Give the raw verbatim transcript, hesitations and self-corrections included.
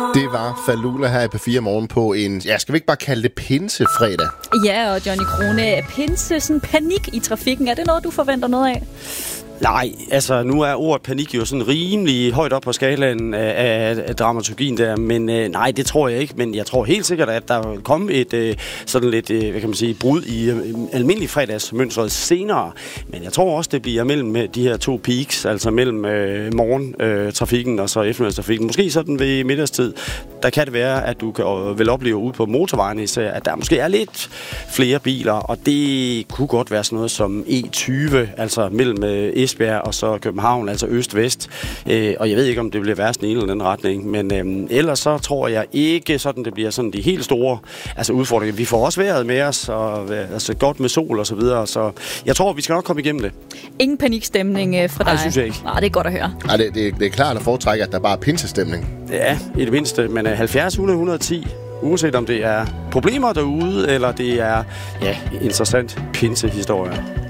Det var Falula her i P fire Morgen på en, ja, skal vi ikke bare kalde det pinsefredag? Ja, og Johnny Krone, pinse, sådan panik i trafikken, er det noget, du forventer noget af? Nej, altså nu er ordet panik jo sådan rimelig højt op på skalaen af, af, af dramaturgien der, men øh, nej, det tror jeg ikke, men jeg tror helt sikkert, at der vil komme et øh, sådan lidt, øh, hvad kan man sige, brud i øh, almindelig fredagsmønstret senere, men jeg tror også, det bliver mellem øh, de her to peaks, altså mellem øh, morgentrafikken øh, og så eftermiddagstrafikken. Måske sådan ved middagstid, der kan det være, at du kan, øh, vil opleve ude på motorvejen især, at der måske er lidt flere biler, og det kunne godt være sådan noget som E tyve, altså mellem øh, Esbjerg og så København, altså øst-vest. Øh, og jeg ved ikke, om det bliver værst i en eller anden retning, men øh, ellers så tror jeg ikke, sådan det bliver sådan de helt store altså udfordringer. Vi får også vejret med os, og altså godt med sol og så videre, så jeg tror, vi skal nok komme igennem det. Ingen panikstemning øh, fra dig? Nej, synes jeg ikke. Nej, det er godt at høre. Ej, det, det, det er klart at foretrække, at der bare er pinsestemning. Ja, i det mindste, men halvfjerds hundrede et hundrede og ti, uanset om det er problemer derude, eller det er, ja, interessant pinsehistorie.